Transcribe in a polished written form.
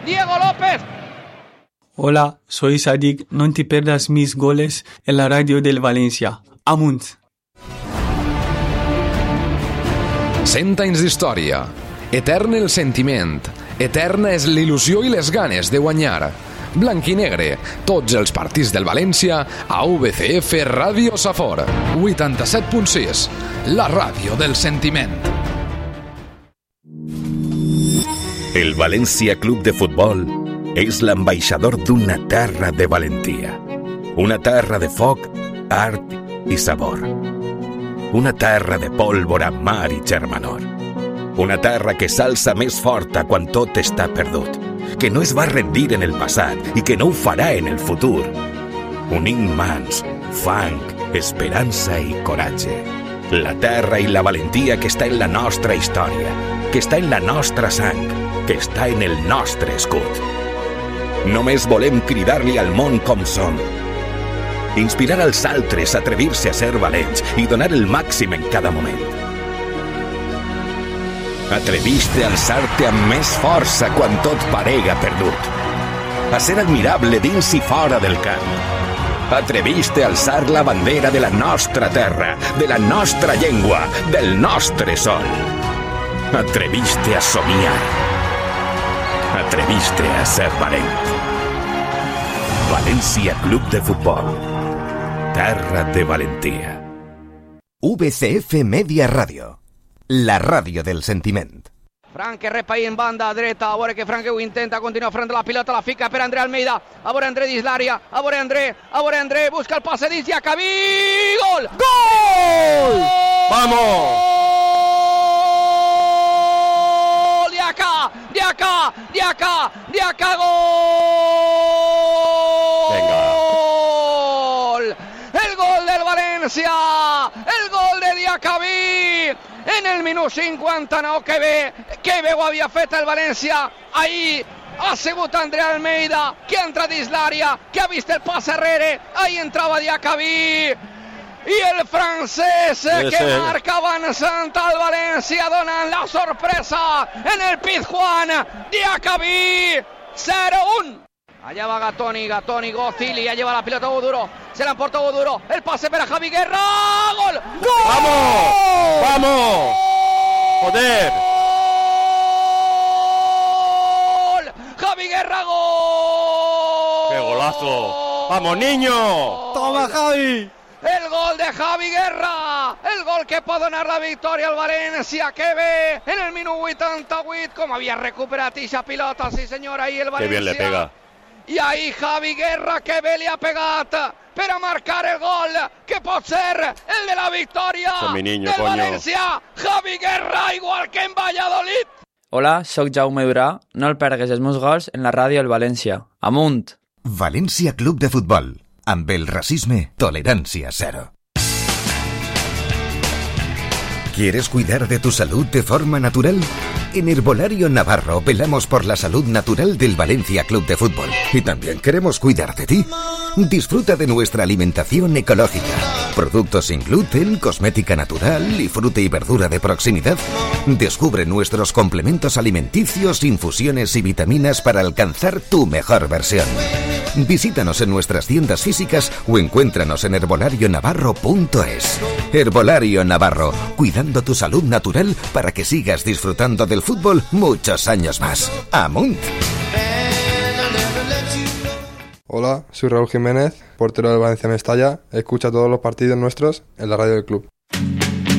Diego López. Hola, soy Sadik. No te pierdas mis goles en la radio del Valencia. Amunt! 100 anys d'història. Etern el sentiment. Eterna és l'il·lusió i les ganes de guanyar. Blanc i negre, tots els partits del València a VCF Ràdio Safor. 87.6, la ràdio del sentiment. El València Club de Futbol és l'ambaixador d'una terra de valentia. Una terra de foc, art i sabor. Una terra de pólvora, mar i germanor. Una terra que s'alça més forta quan tot està perdut, que no es va rendir en el passat i que no ho farà en el futur. Unint mans, fang, esperança i coratge. La terra i la valentia que està en la nostra història, que està en la nostra sang, que està en el nostre escut. Només volem cridar-li al món com som. Inspirar als altres a atrevir-se a ser valents i donar el màxim en cada moment. Atreviste a alçar-te amb més força quan tot parega perdut. A ser admirable dins i fora del camp. Atreviste a alçar la bandera de la nostra terra, de la nostra llengua, del nostre sol. Atreviste a somiar. Atreviste a ser valent. València Club de Futbol. Terra de valentia. VCF Media Radio. La ràdio del sentiment. Fran que rep ahí en banda dreta, a veure que Fran que ho intenta, continua Fran de la pilota, la fica per André Almeida, a veure André dins l'àrea, a veure André, busca el passe dins, Diacabí, gol! Gol! ¡Vamos! Diaca, gol! Venga. El gol del València, el gol de Diacabí, en el minut 59, que bé ho havia fet el València. Ahir ha sigut André Almeida, que ha entrat dins l'àrea, que ha vist el pas enrere, ahir entrava Diacabí, i el francès que marca avançant al València, donant la sorpresa en el Pizjuán. Diacabí, 0-1. Allá va Gatoni, Gozili, ya lleva la pelota Boduro, se la emporta Boduro, el pase para Javi Guerra, ¡gol! ¡Gol! ¡Vamos! ¡Vamos! ¡Joder! ¡Gol! ¡Javi Guerra, gol! ¡Qué golazo! ¡Vamos, niño! Toma, Javi! El gol de Javi Guerra, el gol que pot donar la victòria al València, que bé, en el minut 88, com havia recuperat eixa pilota, sí senyor, ahí el València. ¡Qué bien le pega! I ahí Javi Guerra, que bé li ha pegat per a marcar el gol, que pot ser el de la victòria del València. Javi Guerra, igual que en Valladolid. Hola, sóc Jaume Durà. No el pergues els meus gols en la ràdio del València. Amunt! València Club de Futbol. Amb el racisme, tolerancia cero. ¿Quieres cuidar de tu salud de forma natural? En Herbolario Navarro velamos por la salud natural del Valencia Club de Fútbol. Y también queremos cuidar de ti. Disfruta de nuestra alimentación ecológica. Productos sin gluten, cosmética natural y fruta y verdura de proximidad. Descubre nuestros complementos alimenticios, infusiones y vitaminas para alcanzar tu mejor versión. Visítanos en nuestras tiendas físicas o encuéntranos en herbolarionavarro.es. Herbolario Navarro, cuidando tu salud natural para que sigas disfrutando del fútbol muchos años más. ¡Amunt! Hola, soy Raúl Jiménez, portero del Valencia Mestalla. Escucha todos los partidos nuestros en la radio del club.